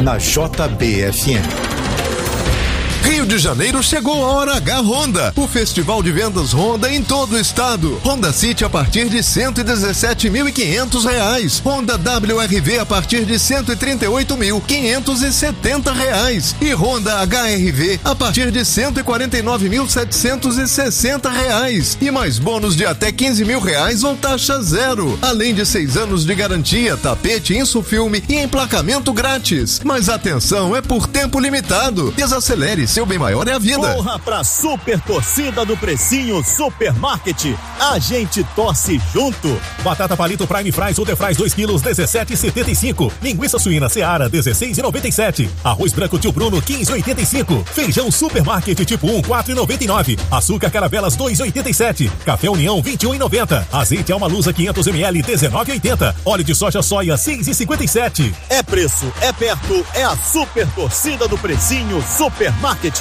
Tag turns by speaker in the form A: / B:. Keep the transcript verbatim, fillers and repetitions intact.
A: na J B F M.
B: Rio de Janeiro chegou a Hora H Honda, o festival de vendas Honda em todo o estado. Honda City a partir de cento e dezessete mil e quinhentos reais. Honda W R V a partir de cento e trinta e oito mil quinhentos e setenta reais. E Honda H R V a partir de cento e quarenta e nove mil setecentos e sessenta reais. E mais bônus de até quinze mil reais ou taxa zero. Além de seis anos de garantia, tapete, insufilme e emplacamento grátis. Mas atenção, é por tempo limitado. Desacelere, seu bem maior é a vida.
C: Corra pra super torcida do Precinho Supermarket. A gente torce junto.
D: Batata palito Prime Fries Ultra Fries dois quilos, dezessete e setenta e cinco. Linguiça suína Seara, dezesseis e noventa e sete. Arroz branco Tio Bruno, quinze e oitenta e cinco. Feijão Supermarket tipo um, quatro e noventa e nove. Açúcar Caravelas, dois e oitenta e sete. Café União, vinte e um e noventa. Azeite Alma Lusa, quinhentos mililitros, dezenove e oitenta. Óleo de soja soia, seis e cinquenta e sete.
C: É preço, é perto, é a super torcida do Precinho Supermarket.